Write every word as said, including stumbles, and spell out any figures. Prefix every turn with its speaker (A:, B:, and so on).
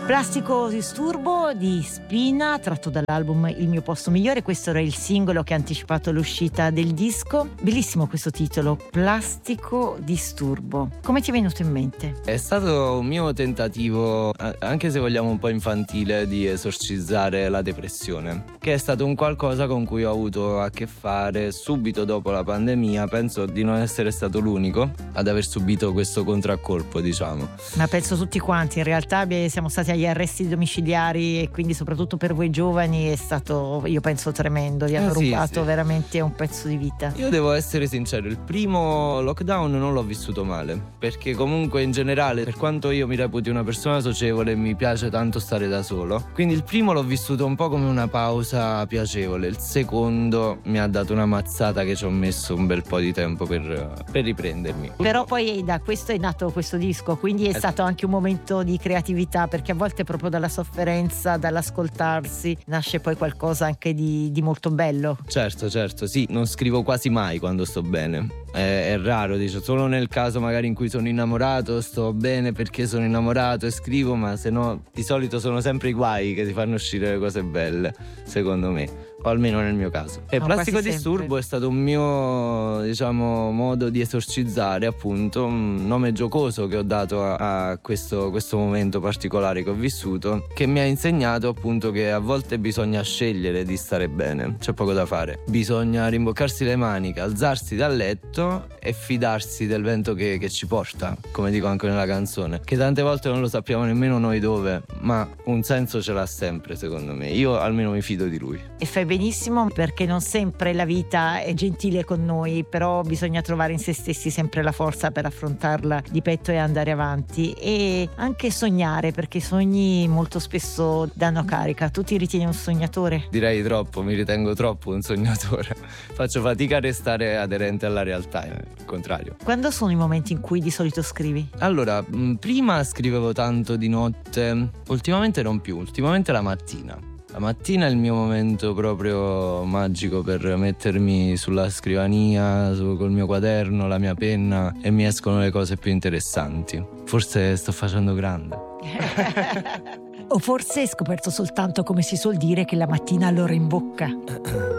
A: Plastico Disturbo di Spina, tratto dall'album Il mio posto migliore. Questo era il singolo che ha anticipato l'uscita del disco. Bellissimo questo titolo, Plastico Disturbo. Come ti è venuto in mente?
B: È stato un mio tentativo, anche se vogliamo un po' infantile, di esorcizzare la depressione, che è stato un qualcosa con cui ho avuto a che fare subito dopo la pandemia. Penso di non essere stato l'unico ad aver subito questo contraccolpo, diciamo.
A: Ma penso tutti quanti, in realtà siamo stati agli arresti domiciliari e quindi soprattutto per voi giovani è stato, io penso, tremendo. Vi hanno
B: eh sì,
A: rubato
B: sì.
A: veramente un pezzo di vita.
B: Io devo essere sincero, il primo lockdown non l'ho vissuto male, perché comunque in generale, per quanto io mi reputi una persona socievole, mi piace tanto stare da solo, quindi il primo l'ho vissuto un po' come una pausa piacevole. Il secondo mi ha dato una mazzata che ci ho messo un bel po' di tempo per, per riprendermi.
A: Però poi da questo è nato questo disco, quindi è
B: eh.
A: stato anche un momento di creatività, perché a volte proprio dalla sofferenza, dall'ascoltarsi, nasce poi qualcosa anche di, di molto bello.
B: Certo, certo, sì, non scrivo quasi mai quando sto bene, è, è raro, dico, solo nel caso magari in cui sono innamorato sto bene perché sono innamorato e scrivo, ma se no di solito sono sempre i guai che ti fanno uscire le cose belle, secondo me. O almeno nel mio caso. E
A: no,
B: Plastico Disturbo è stato un mio, diciamo, modo di esorcizzare, appunto, un nome giocoso che ho dato a, a questo, questo momento particolare che ho vissuto, che mi ha insegnato appunto che a volte bisogna scegliere di stare bene, c'è poco da fare, bisogna rimboccarsi le maniche, alzarsi dal letto e fidarsi del vento che, che ci porta, come dico anche nella canzone, che tante volte non lo sappiamo nemmeno noi dove, ma un senso ce l'ha sempre, secondo me. Io almeno mi fido di lui.
A: E fai benissimo, perché non sempre la vita è gentile con noi, però bisogna trovare in se stessi sempre la forza per affrontarla di petto e andare avanti, e anche sognare, perché i sogni molto spesso danno carica. Tu ti ritieni un sognatore?
B: Direi troppo, mi ritengo troppo un sognatore. Faccio fatica a restare aderente alla realtà, il contrario.
A: Quando sono i momenti in cui di solito scrivi?
B: Allora, prima scrivevo tanto di notte, ultimamente non più, ultimamente la mattina. La mattina è il mio momento proprio magico per mettermi sulla scrivania, su, col mio quaderno, la mia penna, e mi escono le cose più interessanti. Forse sto facendo grande.
A: O forse hai scoperto soltanto, come si suol dire, che la mattina ha l'ora in bocca.